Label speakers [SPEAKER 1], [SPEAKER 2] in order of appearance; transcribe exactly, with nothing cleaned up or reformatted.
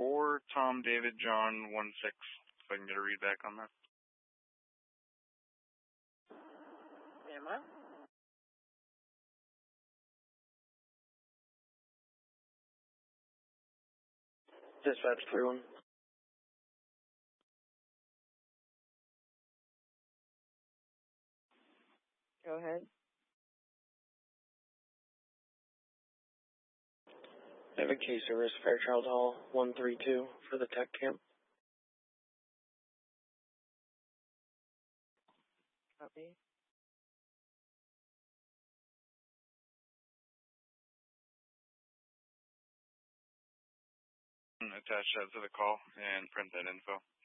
[SPEAKER 1] four, Tom, David, John, one six. If I can get a read back on that.
[SPEAKER 2] Am I? Dispatch three one.
[SPEAKER 3] Go ahead.
[SPEAKER 2] I have a case of risk, Fairchild Hall, one three two for the tech camp.
[SPEAKER 3] Copy.
[SPEAKER 1] Attach that to the call and print that info.